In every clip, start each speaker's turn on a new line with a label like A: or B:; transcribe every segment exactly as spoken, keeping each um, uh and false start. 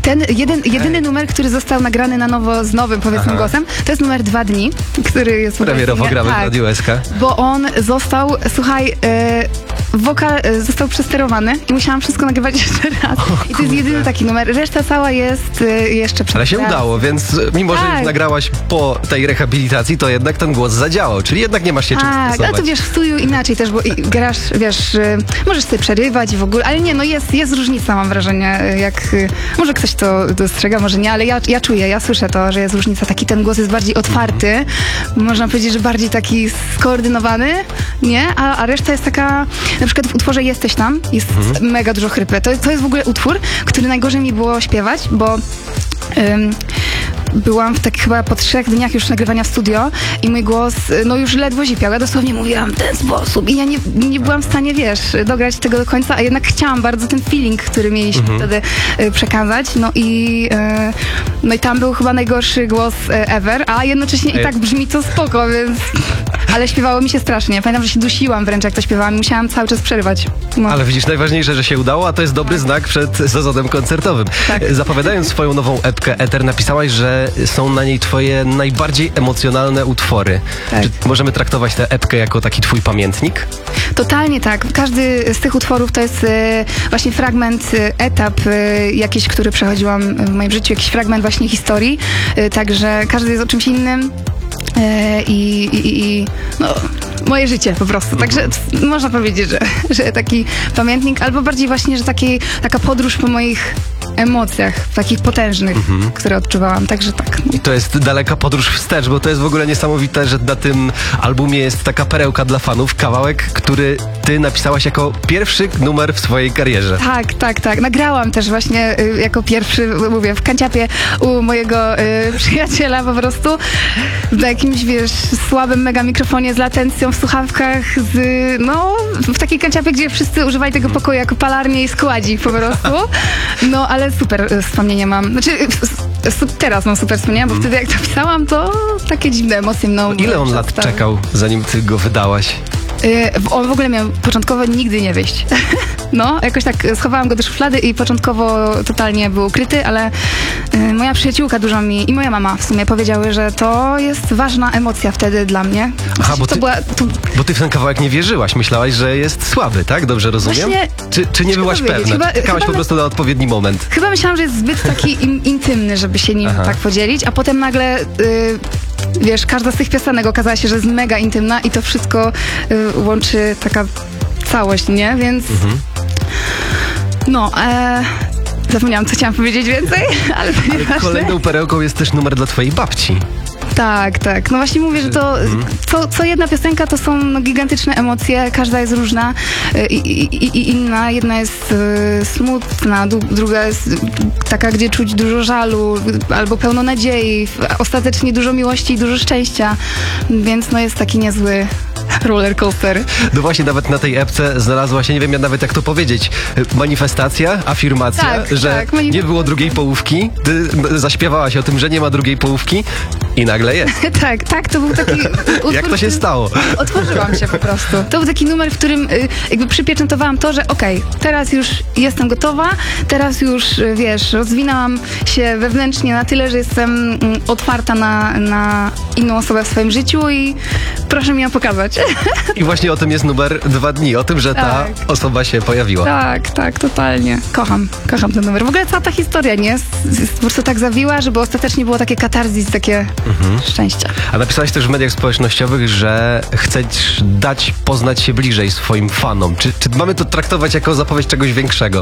A: ten jeden, jedyny numer, który został nagrany na nowo z nowym, powiedzmy,
B: Aha.
A: głosem, to jest numer Dwa dni, który jest...
B: Premierowo gramy
A: tak,
B: w Radiu S K.
A: Bo on został, słuchaj, e, wokal e, został przesterowany i musiałam wszystko nagrywać jeszcze raz. I to jest jedyny taki numer. Reszta cała jest e, jeszcze przed.
B: Ale się udało, więc mimo, że
A: Tak.
B: już nagrałaś po tej rehabilitacji, to jednak ten głos zadziałał, czyli jednak nie masz się czym
A: Tak, ale
B: stresować.
A: to wiesz, w studiu inaczej też, bo i grasz, wiesz, y, możesz sobie przerywać i w ogóle, ale nie, no jest, jest różnica, mam wrażenie, y, jak, y, może ktoś to dostrzega, może nie, ale ja, ja czuję, ja słyszę to, że jest różnica, taki ten głos jest bardziej otwarty, mm. można powiedzieć, że bardziej taki skoordynowany, nie, a, a reszta jest taka, na przykład w utworze Jesteś tam, jest mm. mega dużo chrypy, to, to jest w ogóle utwór, który najgorzej mi było śpiewać, bo... Ym, byłam w tak chyba po trzech dniach już nagrywania w studio i mój głos, no już ledwo zipiał. Ja dosłownie mówiłam w ten sposób i ja nie, nie byłam w stanie, wiesz, dograć tego do końca, a jednak chciałam bardzo ten feeling, który mieliśmy mhm. wtedy y, przekazać. No i, y, no i tam był chyba najgorszy głos y, ever, a jednocześnie Ej. i tak brzmi to spoko, więc... Ale śpiewało mi się strasznie. Pamiętam, że się dusiłam wręcz, jak to śpiewałam. Musiałam cały czas przerywać. No.
B: Ale widzisz, najważniejsze, że się udało, a to jest dobry tak. znak przed sezonem koncertowym.
A: Tak.
B: Zapowiadając swoją nową epkę Eter, napisałaś, że są na niej twoje najbardziej emocjonalne utwory.
A: Tak.
B: Czy możemy traktować tę epkę jako taki twój pamiętnik?
A: Totalnie tak. Każdy z tych utworów to jest e, właśnie fragment, e, etap e, jakiś, który przechodziłam w moim życiu, jakiś fragment właśnie historii. E, także każdy jest o czymś innym. E, i, i, i no, moje życie po prostu. Także można powiedzieć, że, że taki pamiętnik, albo bardziej właśnie, że taki, taka podróż po moich emocjach, takich potężnych, mhm. które odczuwałam. Także tak.
B: I to jest daleka podróż wstecz, bo to jest w ogóle niesamowite, że na tym albumie jest taka perełka dla fanów, kawałek, który ty napisałaś jako pierwszy numer w swojej karierze.
A: Tak, tak, tak. Nagrałam też właśnie y, jako pierwszy, mówię, w kanciapie u mojego y, przyjaciela po prostu w jakimś, wiesz, słabym mega mikrofonie z latencją w słuchawkach, z, no, w takiej kanciapie, gdzie wszyscy używali tego pokoju jako palarnię i składzik po prostu. No, ale super y, wspomnienie mam. Znaczy, y, y, teraz mam super wspomnienia, bo wtedy jak to pisałam, to takie dziwne emocje mną.
B: Ile on lat czekał, zanim ty go wydałaś?
A: Yy, on w ogóle miał początkowo nigdy nie wyjść. No, jakoś tak schowałam go do szuflady i początkowo totalnie był ukryty, ale yy, moja przyjaciółka dużo mi i moja mama w sumie powiedziały, że to jest ważna emocja wtedy dla mnie.
B: Aha, bo
A: to
B: ty,
A: była, to...
B: bo ty w ten kawałek nie wierzyłaś. Myślałaś, że jest słaby, tak? Dobrze rozumiem?
A: Właśnie,
B: czy, czy nie byłaś pewna?
A: Chyba,
B: czy czekałaś
A: chyba
B: po prostu na odpowiedni moment?
A: Chyba myślałam, że jest zbyt taki in, intymny, żeby się nim Aha. tak podzielić, a potem nagle... Yy, wiesz, każda z tych piosenek okazała się, że jest mega intymna i to wszystko y, łączy taka całość, nie? Więc mhm. no, e, zapomniałam, co chciałam powiedzieć więcej, ale to
B: ale
A: nieważne.
B: Kolejną perełką jest też numer dla twojej babci.
A: Tak, tak. No właśnie mówię, że to hmm. co, co jedna piosenka to są no, gigantyczne emocje, każda jest różna i, i, i inna. Jedna jest y, smutna, druga jest taka, gdzie czuć dużo żalu albo pełno nadziei, ostatecznie dużo miłości i dużo szczęścia, więc no jest taki niezły roller coaster.
B: No właśnie, nawet na tej epce znalazła się, nie wiem ja nawet jak to powiedzieć, manifestacja, afirmacja,
A: tak,
B: że
A: tak, manif-
B: nie było drugiej połówki. Ty zaśpiewałaś o tym, że nie ma drugiej połówki i nagle jest.
A: tak, tak, to był taki utwór,
B: jak to się stało?
A: Otworzyłam się po prostu. To był taki numer, w którym y, jakby przypieczętowałam to, że okej, okay, teraz już jestem gotowa, teraz już, y, wiesz, rozwinęłam się wewnętrznie na tyle, że jestem y, otwarta na, na inną osobę w swoim życiu i proszę mi ją pokazać.
B: I właśnie o tym jest numer Dwa dni, o tym, że ta
A: tak.
B: osoba się pojawiła.
A: Tak, tak, totalnie. Kocham, kocham ten numer. W ogóle cała ta historia, nie? Jest, jest po prostu tak zawiła, żeby ostatecznie było takie katarzis, takie mhm. szczęścia.
B: A napisałaś też w mediach społecznościowych, że chcesz dać poznać się bliżej swoim fanom. Czy, czy mamy to traktować jako zapowiedź czegoś większego?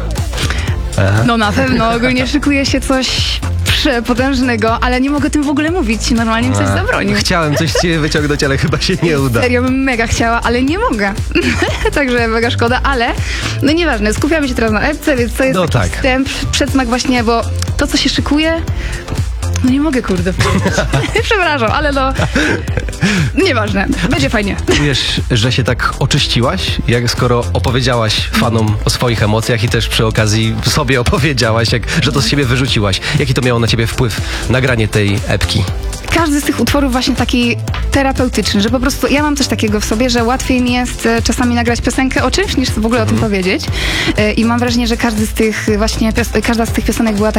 B: Aha.
A: No na pewno, ogólnie szykuje się coś przepotężnego, ale nie mogę o tym w ogóle mówić. Normalnie mi coś zabronił.
B: Chciałem coś z ciebie wyciągnąć, ale chyba się nie uda.
A: Serio bym mega chciała, ale nie mogę. Także mega szkoda, ale no nieważne, skupiamy się teraz na epce, więc to jest
B: no
A: taki
B: tak.
A: wstęp, przedsmak właśnie, bo to, co się szykuje, no nie mogę, kurde, powiedzieć. Przepraszam, ale no nieważne, będzie fajnie.
B: Wiesz, że się tak oczyściłaś, jak skoro opowiedziałaś fanom o swoich emocjach i też przy okazji sobie opowiedziałaś, jak, że to z siebie wyrzuciłaś. Jaki to miało na ciebie wpływ, nagranie tej epki?
A: Każdy z tych utworów właśnie taki terapeutyczny, że po prostu ja mam coś takiego w sobie, że łatwiej mi jest e, czasami nagrać piosenkę o czymś, niż w ogóle mm. o tym powiedzieć. E, I mam wrażenie, że każdy z tych właśnie, pios- każda z tych piosenek była